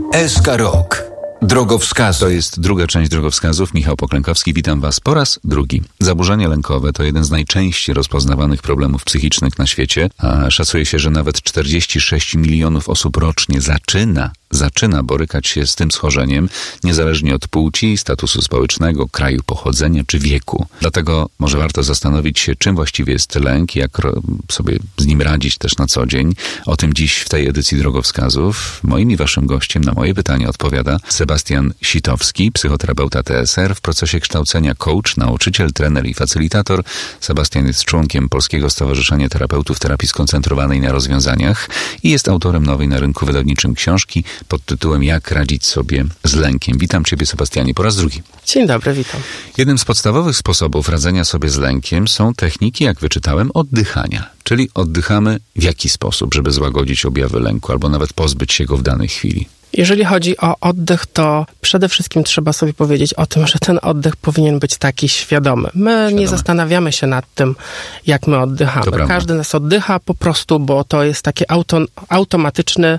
SK Rok. Drogowskaz. To jest druga część drogowskazów. Michał Poklękowski, witam Was po raz drugi. Zaburzenia lękowe to jeden z najczęściej rozpoznawanych problemów psychicznych na świecie. Szacuje się, że nawet 46 milionów osób rocznie zaczyna borykać się z tym schorzeniem, niezależnie od płci, statusu społecznego, kraju pochodzenia czy wieku. Dlatego może warto zastanowić się, czym właściwie jest lęk, jak sobie z nim radzić też na co dzień. O tym dziś w tej edycji drogowskazów. Moim i Waszym gościem na moje pytanie odpowiada Sebastian Sitowski, psychoterapeuta TSR, w procesie kształcenia coach, nauczyciel, trener i facylitator. Sebastian jest członkiem Polskiego Stowarzyszenia Terapeutów Terapii Skoncentrowanej na Rozwiązaniach i jest autorem nowej na rynku wydawniczym książki pod tytułem Jak radzić sobie z lękiem. Witam Ciebie, Sebastianie, po raz drugi. Dzień dobry, witam. Jednym z podstawowych sposobów radzenia sobie z lękiem są techniki, jak wyczytałem, oddychania. Czyli oddychamy w jaki sposób, żeby złagodzić objawy lęku albo nawet pozbyć się go w danej chwili. Jeżeli chodzi o oddech, to przede wszystkim trzeba sobie powiedzieć o tym, że ten oddech powinien być taki świadomy. My nie zastanawiamy się nad tym, jak my oddychamy. Każdy nas oddycha po prostu, bo to jest taki automatyczny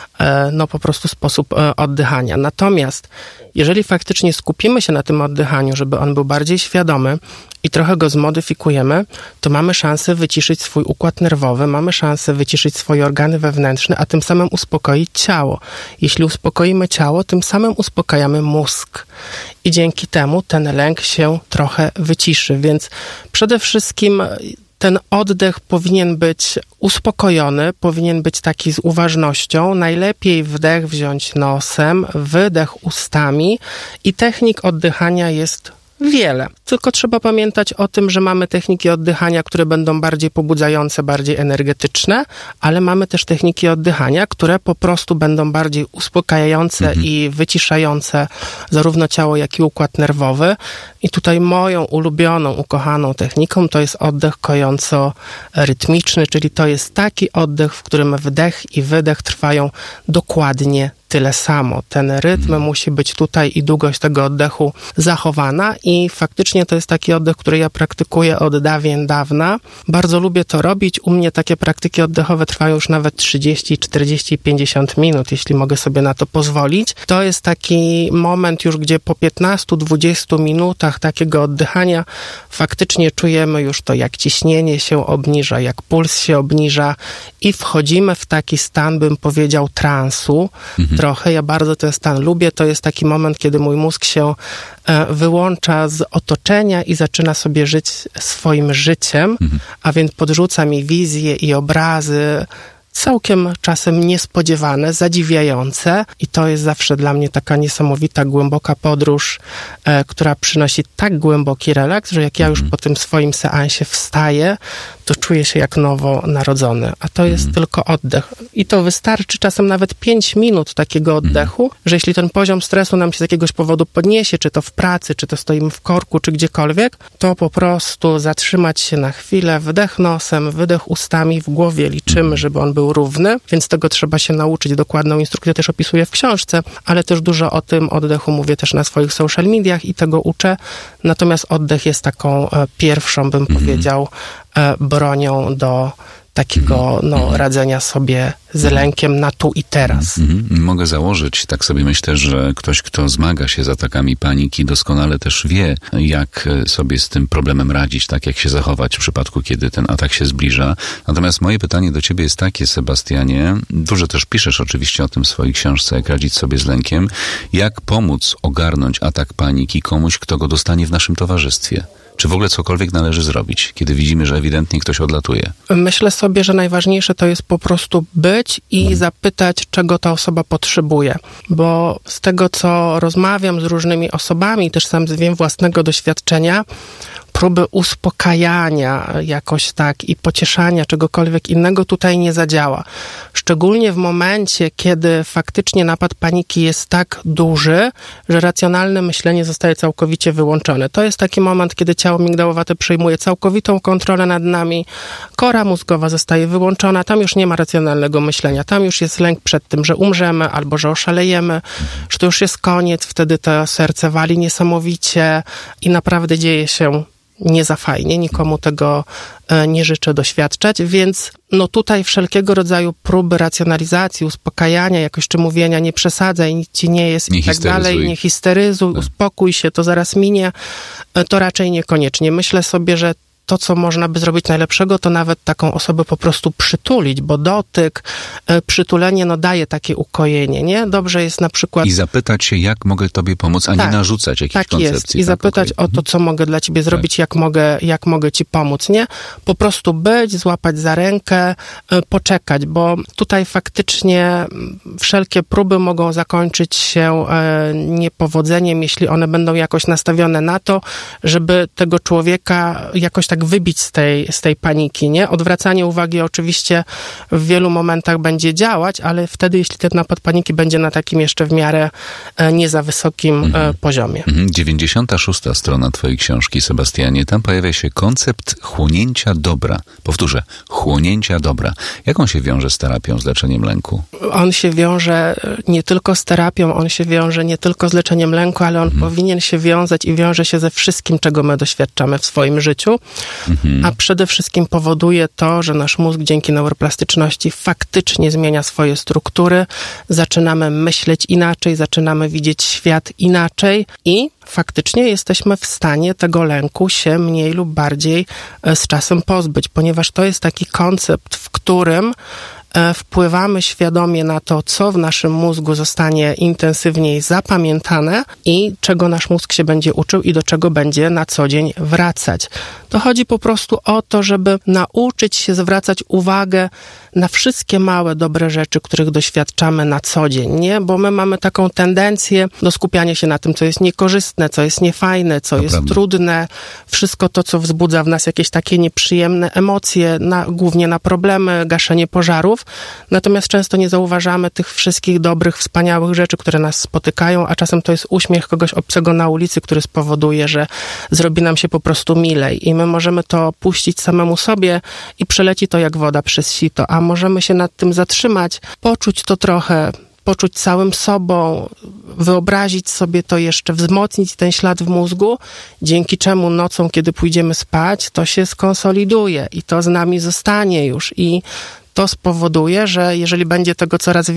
po prostu sposób oddychania. Natomiast jeżeli faktycznie skupimy się na tym oddychaniu, żeby on był bardziej świadomy i trochę go zmodyfikujemy, to mamy szansę wyciszyć swój układ nerwowy, mamy szansę wyciszyć swoje organy wewnętrzne, a tym samym uspokoić ciało. Jeśli uspokoimy ciało, tym samym uspokajamy mózg. I dzięki temu ten lęk się trochę wyciszy. Więc przede wszystkim ten oddech powinien być uspokojony, powinien być taki z uważnością. Najlepiej wdech wziąć nosem, wydech ustami i technik oddychania jest wiele. Tylko trzeba pamiętać o tym, że mamy techniki oddychania, które będą bardziej pobudzające, bardziej energetyczne, ale mamy też techniki oddychania, które po prostu będą bardziej uspokajające i wyciszające zarówno ciało, jak i układ nerwowy. I tutaj moją ulubioną, ukochaną techniką to jest oddech kojąco-rytmiczny, czyli to jest taki oddech, w którym wdech i wydech trwają dokładnie tyle samo. Ten rytm musi być tutaj i długość tego oddechu zachowana i faktycznie to jest taki oddech, który ja praktykuję od dawien dawna. Bardzo lubię to robić. U mnie takie praktyki oddechowe trwają już nawet 30, 40, 50 minut, jeśli mogę sobie na to pozwolić. To jest taki moment już, gdzie po 15-20 minutach takiego oddychania faktycznie czujemy już to, jak ciśnienie się obniża, jak puls się obniża i wchodzimy w taki stan, bym powiedział, transu. Trochę. Ja bardzo ten stan lubię. To jest taki moment, kiedy mój mózg się wyłącza z otoczenia i zaczyna sobie żyć swoim życiem, a więc podrzuca mi wizje i obrazy całkiem czasem niespodziewane, zadziwiające i to jest zawsze dla mnie taka niesamowita, głęboka podróż, która przynosi tak głęboki relaks, że jak ja już po tym swoim seansie wstaję, to czuję się jak nowonarodzony. A to jest tylko oddech. I to wystarczy czasem nawet 5 minut takiego oddechu, że jeśli ten poziom stresu nam się z jakiegoś powodu podniesie, czy to w pracy, czy to stoimy w korku, czy gdziekolwiek, to po prostu zatrzymać się na chwilę, wdech nosem, wydech ustami, w głowie liczymy, żeby on był równy, więc tego trzeba się nauczyć. Dokładną instrukcję też opisuję w książce, ale też dużo o tym oddechu mówię też na swoich social mediach i tego uczę. Natomiast oddech jest taką pierwszą, bym powiedział, bronią do takiego radzenia sobie z lękiem na tu i teraz. Mogę założyć, tak sobie myślę, że ktoś, kto zmaga się z atakami paniki, doskonale też wie, jak sobie z tym problemem radzić, tak jak się zachować w przypadku, kiedy ten atak się zbliża. Natomiast moje pytanie do Ciebie jest takie, Sebastianie, dużo też piszesz oczywiście o tym w swojej książce, jak radzić sobie z lękiem, jak pomóc ogarnąć atak paniki komuś, kto go dostanie w naszym towarzystwie? Czy w ogóle cokolwiek należy zrobić, kiedy widzimy, że ewidentnie ktoś odlatuje? Myślę sobie, że najważniejsze to jest po prostu być i zapytać, czego ta osoba potrzebuje. Bo z tego, co rozmawiam z różnymi osobami, też sam wiem własnego doświadczenia, próby uspokajania jakoś tak i pocieszania czegokolwiek innego tutaj nie zadziała. Szczególnie w momencie, kiedy faktycznie napad paniki jest tak duży, że racjonalne myślenie zostaje całkowicie wyłączone. To jest taki moment, kiedy ciało migdałowate przejmuje całkowitą kontrolę nad nami, kora mózgowa zostaje wyłączona, tam już nie ma racjonalnego myślenia, tam już jest lęk przed tym, że umrzemy albo że oszalejemy, że to już jest koniec, wtedy to serce wali niesamowicie i naprawdę dzieje się nie za fajnie, nikomu tego nie życzę doświadczać, więc no tutaj wszelkiego rodzaju próby racjonalizacji, uspokajania, jakoś czy mówienia nie przesadzaj, nic ci nie jest i tak dalej, nie histeryzuj, uspokój się, to zaraz minie, to raczej niekoniecznie. Myślę sobie, że to, co można by zrobić najlepszego, to nawet taką osobę po prostu przytulić, bo dotyk, przytulenie, no daje takie ukojenie, nie? Dobrze jest na przykład... I zapytać się, jak mogę tobie pomóc, a nie narzucać jakichś koncepcji. Jest. I zapytać o to, co mogę dla ciebie zrobić, jak mogę ci pomóc, nie? Po prostu być, złapać za rękę, poczekać, bo tutaj faktycznie wszelkie próby mogą zakończyć się niepowodzeniem, jeśli one będą jakoś nastawione na to, żeby tego człowieka jakoś tak wybić z tej paniki, nie? Odwracanie uwagi oczywiście w wielu momentach będzie działać, ale wtedy, jeśli ten napad paniki będzie na takim jeszcze w miarę nie za wysokim poziomie. 96. strona twojej książki, Sebastianie, tam pojawia się koncept chłonięcia dobra. Powtórzę, chłonięcia dobra. Jak on się wiąże z terapią, z leczeniem lęku? On się wiąże nie tylko z terapią, on się wiąże nie tylko z leczeniem lęku, ale on powinien się wiązać i wiąże się ze wszystkim, czego my doświadczamy w swoim życiu. A przede wszystkim powoduje to, że nasz mózg dzięki neuroplastyczności faktycznie zmienia swoje struktury, zaczynamy myśleć inaczej, zaczynamy widzieć świat inaczej i faktycznie jesteśmy w stanie tego lęku się mniej lub bardziej z czasem pozbyć, ponieważ to jest taki koncept, w którym wpływamy świadomie na to, co w naszym mózgu zostanie intensywniej zapamiętane i czego nasz mózg się będzie uczył i do czego będzie na co dzień wracać. To chodzi po prostu o to, żeby nauczyć się zwracać uwagę na wszystkie małe, dobre rzeczy, których doświadczamy na co dzień, nie? Bo my mamy taką tendencję do skupiania się na tym, co jest niekorzystne, co jest niefajne, co jest trudne. Wszystko to, co wzbudza w nas jakieś takie nieprzyjemne emocje, głównie na problemy, gaszenie pożarów. Natomiast często nie zauważamy tych wszystkich dobrych, wspaniałych rzeczy, które nas spotykają, a czasem to jest uśmiech kogoś obcego na ulicy, który spowoduje, że zrobi nam się po prostu milej. I my możemy to puścić samemu sobie i przeleci to jak woda przez sito, a możemy się nad tym zatrzymać, poczuć to trochę, poczuć całym sobą, wyobrazić sobie to jeszcze, wzmocnić ten ślad w mózgu, dzięki czemu nocą, kiedy pójdziemy spać, to się skonsoliduje i to z nami zostanie już i to spowoduje, że jeżeli będzie tego coraz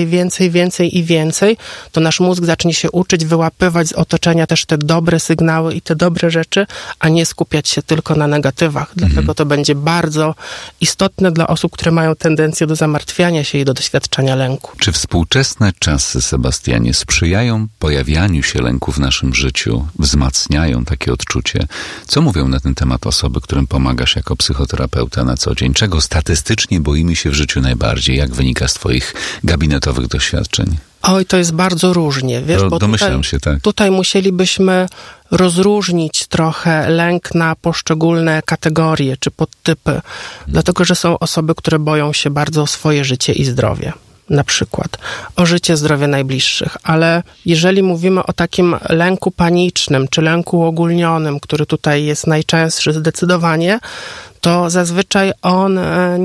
więcej, to nasz mózg zacznie się uczyć wyłapywać z otoczenia też te dobre sygnały i te dobre rzeczy, a nie skupiać się tylko na negatywach. Dlatego to będzie bardzo istotne dla osób, które mają tendencję do zamartwiania się i do doświadczenia lęku. Czy współczesne czasy, Sebastianie, sprzyjają pojawianiu się lęku w naszym życiu, wzmacniają takie odczucie? Co mówią na ten temat osoby, którym pomagasz jako psychoterapeuta na co dzień? Czego statystycznie boimy się w życiu najbardziej? Jak wynika z twoich gabinetowych doświadczeń? Oj, to jest bardzo różnie, wiesz, bo tutaj musielibyśmy rozróżnić trochę lęk na poszczególne kategorie czy podtypy, dlatego że są osoby, które boją się bardzo o swoje życie i zdrowie. Na przykład o życie, zdrowie najbliższych, ale jeżeli mówimy o takim lęku panicznym czy lęku uogólnionym, który tutaj jest najczęstszy zdecydowanie, to zazwyczaj on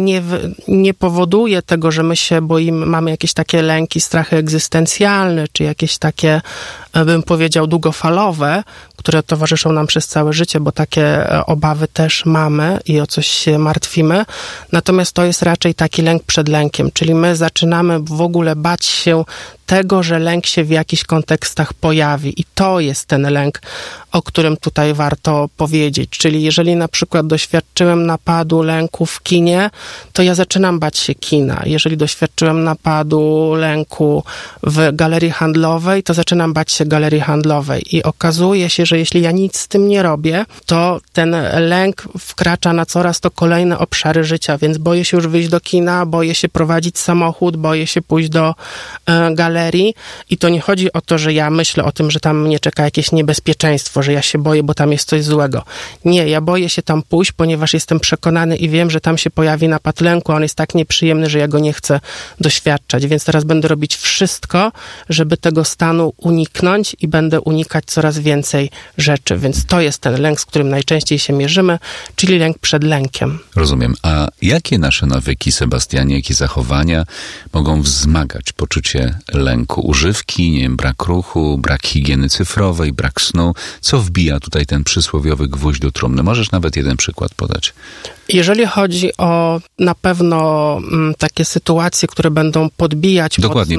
nie powoduje tego, że my się boimy, mamy jakieś takie lęki, strachy egzystencjalne, czy jakieś takie, bym powiedział, długofalowe, które towarzyszą nam przez całe życie, bo takie obawy też mamy i o coś się martwimy. Natomiast to jest raczej taki lęk przed lękiem, czyli my zaczynamy w ogóle bać się tego, że lęk się w jakichś kontekstach pojawi i to jest ten lęk, o którym tutaj warto powiedzieć. Czyli jeżeli na przykład doświadczyłem napadu lęku w kinie, to ja zaczynam bać się kina. Jeżeli doświadczyłem napadu lęku w galerii handlowej, to zaczynam bać się galerii handlowej i okazuje się, że jeśli ja nic z tym nie robię, to ten lęk wkracza na coraz to kolejne obszary życia, więc boję się już wyjść do kina, boję się prowadzić samochód, boję się pójść do galerii i to nie chodzi o to, że ja myślę o tym, że tam mnie czeka jakieś niebezpieczeństwo, że ja się boję, bo tam jest coś złego. Nie, ja boję się tam pójść, ponieważ jestem przekonany i wiem, że tam się pojawi napad lęku, a on jest tak nieprzyjemny, że ja go nie chcę doświadczać, więc teraz będę robić wszystko, żeby tego stanu uniknąć i będę unikać coraz więcej rzeczy, więc to jest ten lęk, z którym najczęściej się mierzymy, czyli lęk przed lękiem. Rozumiem. A jakie nasze nawyki, Sebastianie, jakie zachowania mogą wzmagać poczucie lęku lęku? Używki, nie wiem, brak ruchu, brak higieny cyfrowej, brak snu. Co wbija tutaj ten przysłowiowy gwóźdź do trumny? Możesz nawet jeden przykład podać. Jeżeli chodzi o na pewno takie sytuacje, które będą podbijać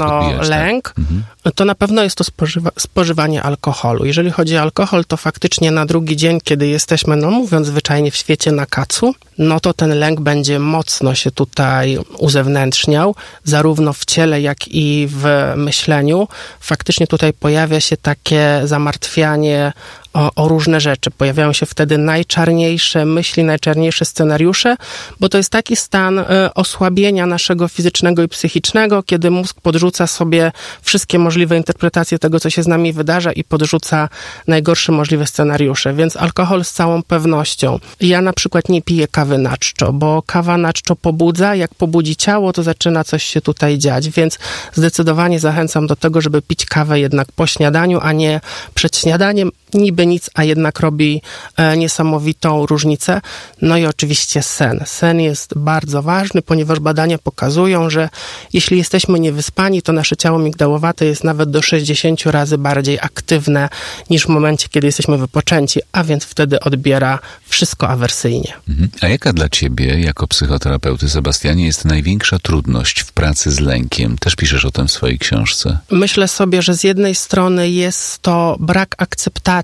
lęk, tak. To na pewno jest to spożywanie alkoholu. Jeżeli chodzi o alkohol, to faktycznie na drugi dzień, kiedy jesteśmy, mówiąc zwyczajnie, w świecie na kacu, to ten lęk będzie mocno się tutaj uzewnętrzniał, zarówno w ciele, jak i w myśleniu. Faktycznie tutaj pojawia się takie zamartwianie o różne rzeczy. Pojawiają się wtedy najczarniejsze myśli, najczarniejsze scenariusze, bo to jest taki stan osłabienia naszego fizycznego i psychicznego, kiedy mózg podrzuca sobie wszystkie możliwe interpretacje tego, co się z nami wydarza i podrzuca najgorsze możliwe scenariusze. Więc alkohol z całą pewnością. Ja na przykład nie piję kawy na czczo, bo kawa na czczo pobudza. Jak pobudzi ciało, to zaczyna coś się tutaj dziać. Więc zdecydowanie zachęcam do tego, żeby pić kawę jednak po śniadaniu, a nie przed śniadaniem. Niby nic, a jednak robi niesamowitą różnicę. No i oczywiście sen. Sen jest bardzo ważny, ponieważ badania pokazują, że jeśli jesteśmy niewyspani, to nasze ciało migdałowate jest nawet do 60 razy bardziej aktywne niż w momencie, kiedy jesteśmy wypoczęci, a więc wtedy odbiera wszystko awersyjnie. A jaka dla ciebie, jako psychoterapeuty, Sebastianie, jest największa trudność w pracy z lękiem? Też piszesz o tym w swojej książce. Myślę sobie, że z jednej strony jest to brak akceptacji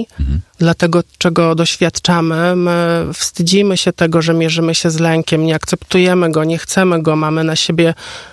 dla tego, czego doświadczamy. My wstydzimy się tego, że mierzymy się z lękiem, nie akceptujemy go, nie chcemy go, mamy na siebie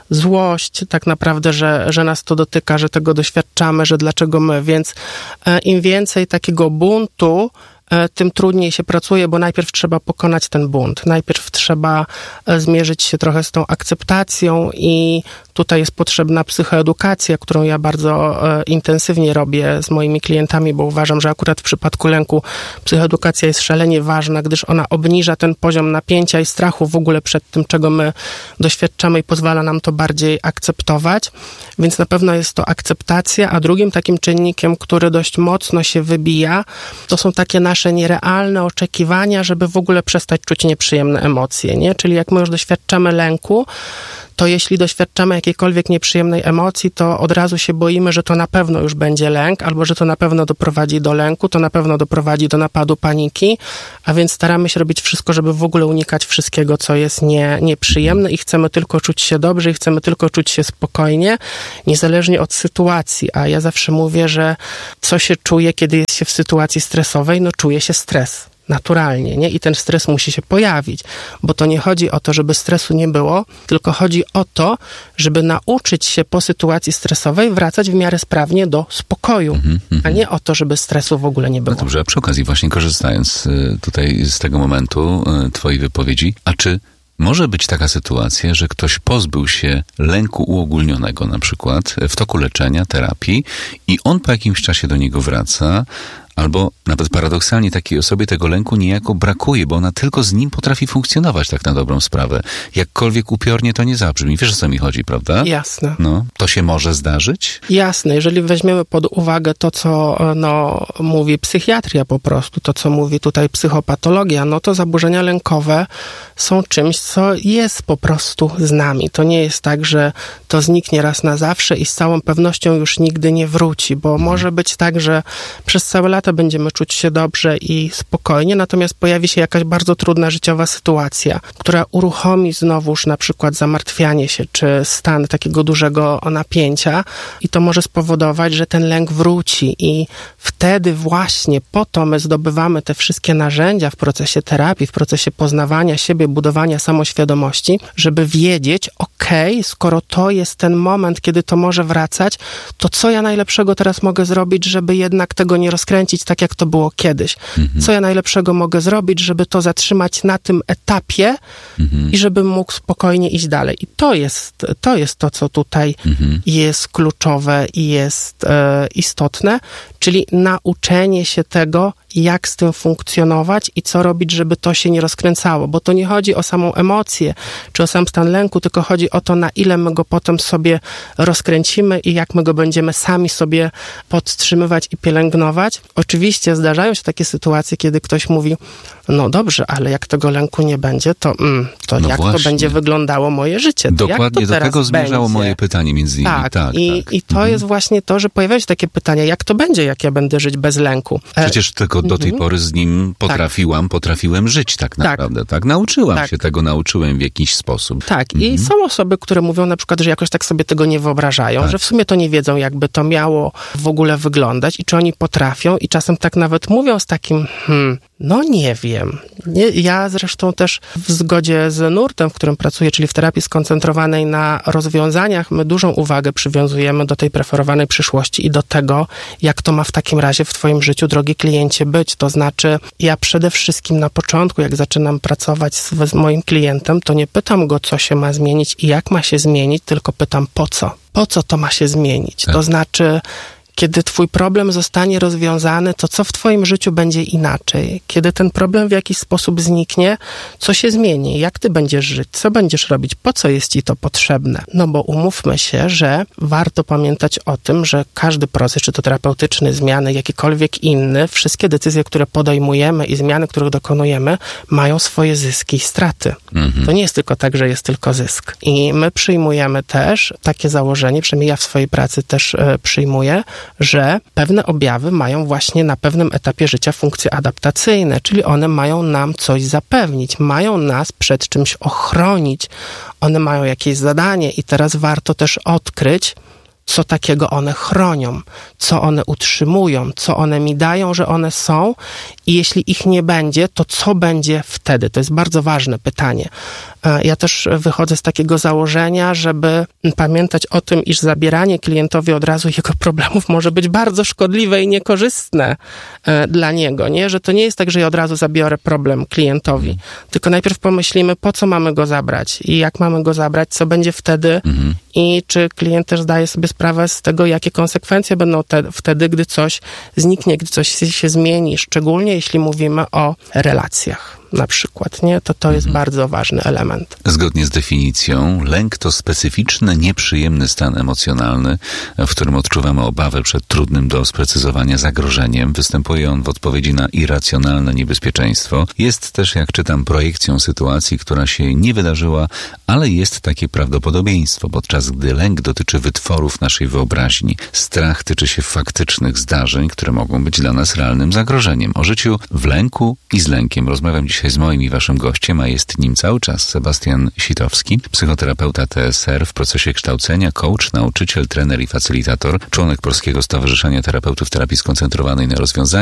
złość tak naprawdę, że nas to dotyka, że tego doświadczamy, że dlaczego my. Więc im więcej takiego buntu, tym trudniej się pracuje, bo najpierw trzeba pokonać ten bunt. Najpierw trzeba zmierzyć się trochę z tą akceptacją i tutaj jest potrzebna psychoedukacja, którą ja bardzo intensywnie robię z moimi klientami, bo uważam, że akurat w przypadku lęku psychoedukacja jest szalenie ważna, gdyż ona obniża ten poziom napięcia i strachu w ogóle przed tym, czego my doświadczamy i pozwala nam to bardziej akceptować. Więc na pewno jest to akceptacja, a drugim takim czynnikiem, który dość mocno się wybija, to są takie nasze nierealne oczekiwania, żeby w ogóle przestać czuć nieprzyjemne emocje, nie? Czyli jak my już doświadczamy lęku, to jeśli doświadczamy jakiejkolwiek nieprzyjemnej emocji, to od razu się boimy, że to na pewno już będzie lęk, albo że to na pewno doprowadzi do lęku, to na pewno doprowadzi do napadu paniki, a więc staramy się robić wszystko, żeby w ogóle unikać wszystkiego, co jest nieprzyjemne i chcemy tylko czuć się dobrze i chcemy tylko czuć się spokojnie, niezależnie od sytuacji. A ja zawsze mówię, że co się czuje, kiedy jest się w sytuacji stresowej? Czuje się stres. Naturalnie, nie? I ten stres musi się pojawić, bo to nie chodzi o to, żeby stresu nie było, tylko chodzi o to, żeby nauczyć się po sytuacji stresowej wracać w miarę sprawnie do spokoju, a nie o to, żeby stresu w ogóle nie było. No dobrze, a przy okazji właśnie korzystając tutaj z tego momentu twojej wypowiedzi, a czy może być taka sytuacja, że ktoś pozbył się lęku uogólnionego na przykład w toku leczenia, terapii i on po jakimś czasie do niego wraca, albo nawet paradoksalnie takiej osobie tego lęku niejako brakuje, bo ona tylko z nim potrafi funkcjonować tak na dobrą sprawę. Jakkolwiek upiornie to nie zabrzmi. Wiesz, o co mi chodzi, prawda? Jasne. To się może zdarzyć? Jasne. Jeżeli weźmiemy pod uwagę to, co mówi psychiatria po prostu, to, co mówi tutaj psychopatologia, to zaburzenia lękowe są czymś, co jest po prostu z nami. To nie jest tak, że to zniknie raz na zawsze i z całą pewnością już nigdy nie wróci, bo może być tak, że przez całe lata będziemy czuć się dobrze i spokojnie, natomiast pojawi się jakaś bardzo trudna życiowa sytuacja, która uruchomi znowuż na przykład zamartwianie się, czy stan takiego dużego napięcia i to może spowodować, że ten lęk wróci i wtedy właśnie po to my zdobywamy te wszystkie narzędzia w procesie terapii, w procesie poznawania siebie, budowania samoświadomości, żeby wiedzieć, skoro to jest ten moment, kiedy to może wracać, to co ja najlepszego teraz mogę zrobić, żeby jednak tego nie rozkręcić tak, jak to było kiedyś. Co ja najlepszego mogę zrobić, żeby to zatrzymać na tym etapie i żebym mógł spokojnie iść dalej. I to jest to, co tutaj jest kluczowe i jest istotne, czyli nauczenie się tego, jak z tym funkcjonować i co robić, żeby to się nie rozkręcało, bo to nie chodzi o samą emocję, czy o sam stan lęku, tylko chodzi o to, na ile my go potem sobie rozkręcimy i jak my go będziemy sami sobie podtrzymywać i pielęgnować. Oczywiście zdarzają się takie sytuacje, kiedy ktoś mówi, no dobrze, ale jak tego lęku nie będzie, to jak właśnie to będzie wyglądało moje życie? Dokładnie do tego zmierzało moje pytanie między innymi. Tak. I to jest właśnie to, że pojawiają się takie pytania, jak to będzie, jak ja będę żyć bez lęku? Przecież tylko do tej pory z nim potrafiłem żyć tak naprawdę, tak? Nauczyłam się tego, nauczyłem w jakiś sposób. Tak, i są osoby, które mówią na przykład, że jakoś tak sobie tego nie wyobrażają, że w sumie to nie wiedzą, jakby to miało w ogóle wyglądać i czy oni potrafią i czasem tak nawet mówią z takim, no nie wiem. Ja zresztą też w zgodzie z nurtem, w którym pracuję, czyli w terapii skoncentrowanej na rozwiązaniach, my dużą uwagę przywiązujemy do tej preferowanej przyszłości i do tego, jak to ma w takim razie w twoim życiu, drogi kliencie, być. To znaczy, ja przede wszystkim na początku, jak zaczynam pracować z moim klientem, to nie pytam go, co się ma zmienić i jak ma się zmienić, tylko pytam, po co? Po co to ma się zmienić? To znaczy, kiedy twój problem zostanie rozwiązany, to co w twoim życiu będzie inaczej? Kiedy ten problem w jakiś sposób zniknie, co się zmieni? Jak ty będziesz żyć? Co będziesz robić? Po co jest ci to potrzebne? No bo umówmy się, że warto pamiętać o tym, że każdy proces, czy to terapeutyczny, zmiany, jakikolwiek inny, wszystkie decyzje, które podejmujemy i zmiany, których dokonujemy, mają swoje zyski i straty. To nie jest tylko tak, że jest tylko zysk. I my przyjmujemy też takie założenie, przynajmniej ja w swojej pracy też przyjmuję, że pewne objawy mają właśnie na pewnym etapie życia funkcje adaptacyjne, czyli one mają nam coś zapewnić, mają nas przed czymś ochronić, one mają jakieś zadanie i teraz warto też odkryć, co takiego one chronią, co one utrzymują, co one mi dają, że one są i jeśli ich nie będzie, to co będzie wtedy? To jest bardzo ważne pytanie. Ja też wychodzę z takiego założenia, żeby pamiętać o tym, iż zabieranie klientowi od razu jego problemów może być bardzo szkodliwe i niekorzystne dla niego, nie? Że to nie jest tak, że ja od razu zabiorę problem klientowi, tylko najpierw pomyślimy, po co mamy go zabrać i jak mamy go zabrać, co będzie wtedy i czy klient też zdaje sobie sprawę z tego, jakie konsekwencje będą wtedy, gdy coś zniknie, gdy coś się zmieni, szczególnie jeśli mówimy o relacjach. Na przykład, nie? To jest bardzo ważny element. Zgodnie z definicją, lęk to specyficzny, nieprzyjemny stan emocjonalny, w którym odczuwamy obawę przed trudnym do sprecyzowania zagrożeniem. Występuje on w odpowiedzi na irracjonalne niebezpieczeństwo. Jest też, jak czytam, projekcją sytuacji, która się nie wydarzyła, ale jest takie prawdopodobieństwo, podczas gdy lęk dotyczy wytworów naszej wyobraźni. Strach tyczy się faktycznych zdarzeń, które mogą być dla nas realnym zagrożeniem. O życiu w lęku i z lękiem rozmawiam dzisiaj z moim i waszym gościem, a jest nim cały czas Sebastian Sitowski, psychoterapeuta TSR w procesie kształcenia, coach, nauczyciel, trener i facylitator, członek Polskiego Stowarzyszenia Terapeutów Terapii Skoncentrowanej na Rozwiązaniach.